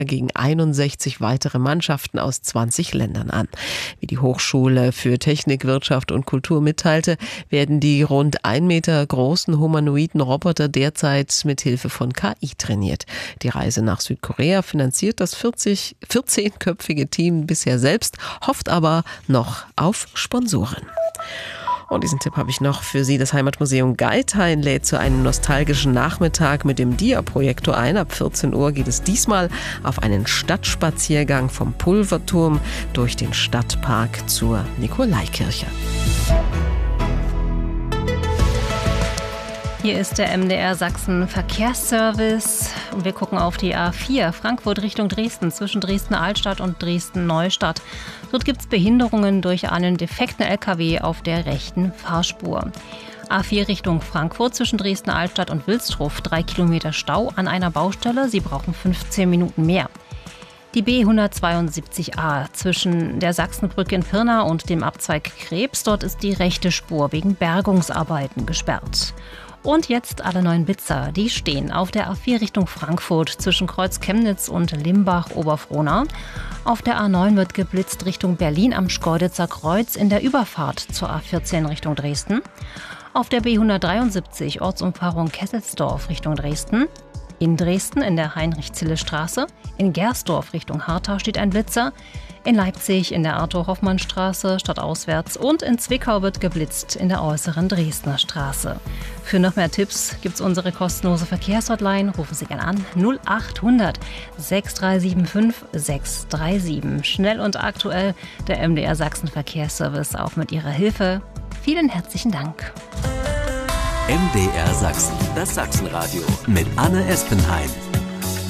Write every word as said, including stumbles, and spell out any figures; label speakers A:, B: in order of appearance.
A: gegen einundsechzig weitere Mannschaften aus zwanzig Ländern an. Wie die Hochschule für Technik, Wirtschaft und Kultur mitteilte, werden die rund ein Meter großen humanoiden Roboter derzeit mit Hilfe von K I trainiert. Die Reise nach Südkorea finanziert das vierzig, vierzehnköpfige Team bisher selbst, hofft aber noch auf Sponsoren. Und diesen Tipp habe ich noch für Sie. Das Heimatmuseum Geithain lädt zu einem nostalgischen Nachmittag mit dem Dia-Projektor ein. Ab vierzehn Uhr geht es diesmal auf einen Stadtspaziergang vom Pulverturm durch den Stadtpark zur Nikolaikirche.
B: Hier ist der M D R Sachsen Verkehrsservice und wir gucken auf die A vier Frankfurt Richtung Dresden zwischen Dresden-Altstadt und Dresden-Neustadt. Dort gibt es Behinderungen durch einen defekten L K W auf der rechten Fahrspur. A vier Richtung Frankfurt zwischen Dresden-Altstadt und Wilsdruff, drei Kilometer Stau an einer Baustelle. Sie brauchen fünfzehn Minuten mehr. Die B hundertzweiundsiebzig a zwischen der Sachsenbrücke in Pirna und dem Abzweig Krebs. Dort ist die rechte Spur wegen Bergungsarbeiten gesperrt. Und jetzt alle neuen Blitzer, die stehen auf der A vier Richtung Frankfurt zwischen Kreuz Chemnitz und Limbach-Oberfrohna. Auf der A neun wird geblitzt Richtung Berlin am Schkeuditzer Kreuz in der Überfahrt zur A vierzehn Richtung Dresden. Auf der B hundertdreiundsiebzig Ortsumfahrung Kesselsdorf Richtung Dresden. In Dresden in der Heinrich-Zille-Straße. In Gersdorf Richtung Hartau steht ein Blitzer. In Leipzig in der Arthur-Hoffmann-Straße stadtauswärts und in Zwickau wird geblitzt in der äußeren Dresdner Straße. Für noch mehr Tipps gibt es unsere kostenlose Verkehrshotline. Rufen Sie gerne an null acht hundert sechs drei sieben fünf sechs drei sieben. Schnell und aktuell der M D R Sachsen Verkehrsservice auch mit Ihrer Hilfe. Vielen herzlichen Dank.
C: M D R Sachsen, das Sachsenradio mit Anne Espenheim.